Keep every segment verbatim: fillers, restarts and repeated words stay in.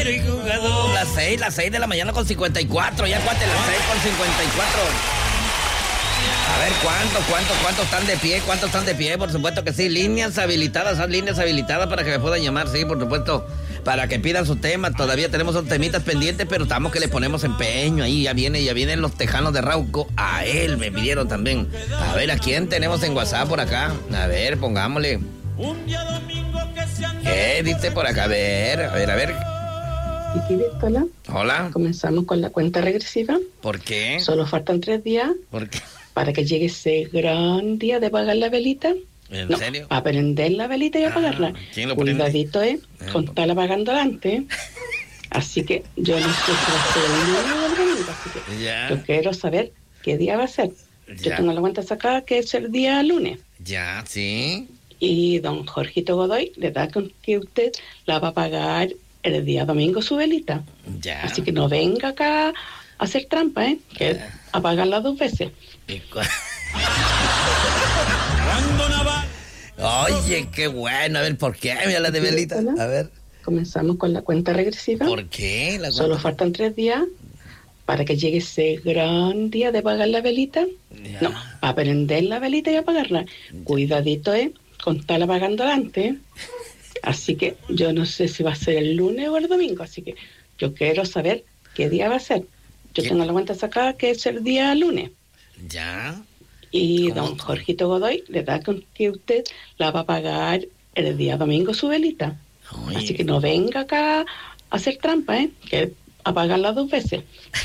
caballero y jugador. Las seis, las seis de la mañana con cincuenta y cuatro. Ya cuate, las seis con cincuenta y cuatro. A ver, ¿cuántos, cuántos, cuántos están de pie? ¿Cuántos están de pie? Por supuesto que sí. Líneas habilitadas, son líneas habilitadas para que me puedan llamar, sí, por supuesto. Para que pidan su tema. Todavía tenemos unos temitas pendientes, pero estamos que le ponemos empeño ahí. Ya viene, ya vienen los tejanos de Rauco. A él me pidieron también. A ver, ¿a quién tenemos en WhatsApp por acá? A ver, pongámosle. ¿Qué dice por acá? A ver, a ver, a ver. Hola. Hola. Comenzamos con la cuenta regresiva. ¿Por qué? Solo faltan tres días. ¿Por qué? Para que llegue ese gran día de apagar la velita. ¿En no, serio? Para prender la velita y apagarla. Ah, ¿quién lo prende? Cuidadito, ¿eh? eh Con estar apagando adelante. Así que yo no sé si va a ser el lunes o el domingo. Así que ya. yo quiero saber qué día va a ser. Ya. Yo tengo la cuenta sacada que es el día lunes. Ya, sí. Y don Jorgito Godoy le da con que usted la va a pagar el día domingo su velita. Ya. Así que no venga acá a hacer trampa, ¿eh? Que ya. apagarla dos veces. Oye, qué bueno. A ver, ¿por qué? Mira la de velita. A ver. Comenzamos con la cuenta regresiva. ¿Por qué? La Solo faltan tres días para que llegue ese gran día de apagar la velita. Ya. No, para prender la velita y apagarla. Ya. Cuidadito, ¿eh? Con estar apagando antes. Así que yo no sé si va a ser el lunes o el domingo. Así que yo quiero saber qué día va a ser. Yo ¿Qué? tengo la cuenta sacada que es el día lunes. Ya. Y don Jorgito Godoy le da con que usted la va a pagar el día domingo su velita. Oye. Así que no venga acá a hacer trampa, ¿eh? Que apagarla dos veces.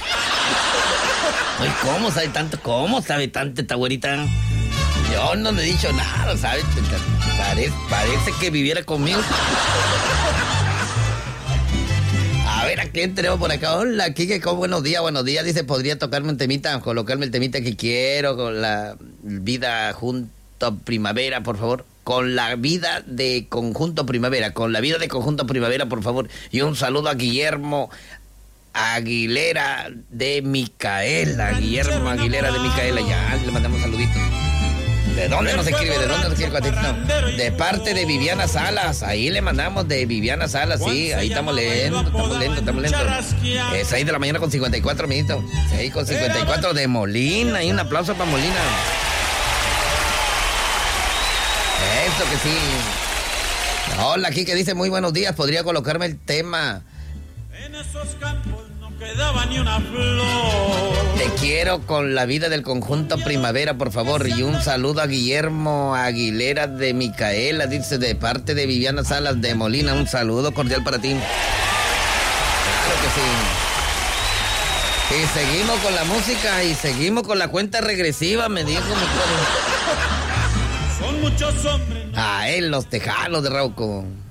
Oye, ¿cómo sabe tanto? ¿Cómo sabe tanto esta güerita? Yo no le he dicho nada, ¿sabes? Parece, parece que viviera conmigo. A ver, ¿a quién tenemos por acá? Hola, Kike, ¿cómo? Buenos días, buenos días. Dice, ¿podría tocarme un temita, colocarme el temita que quiero con la vida junto primavera, por favor? Con la vida de Conjunto Primavera, con la vida de Conjunto Primavera, por favor. Y un saludo a Guillermo Aguilera de Micaela. Guillermo Aguilera de Micaela, ya, le mandamos saluditos. ¿De dónde nos escribe? ¿De dónde nos escribe? No. De parte de Viviana Salas. Ahí le mandamos de Viviana Salas, sí. Ahí estamos leyendo, estamos leyendo, estamos leyendo. Es seis de la mañana con cincuenta y cuatro minutos. seis con cincuenta y cuatro de Molina. Y un aplauso para Molina. Eso que sí. Hola, aquí que dice muy buenos días. ¿Podría colocarme el tema? En esos campos no quedaba ni una flor. Te quiero con la vida del Conjunto Primavera, por favor. Y un saludo a Guillermo Aguilera de Micaela, dice, de parte de Viviana Salas de Molina. Un saludo cordial para ti. Claro que sí. Y seguimos con la música y seguimos con la cuenta regresiva, me dijo mi Son muchos hombres. Ah, él, los tejanos de Rauco.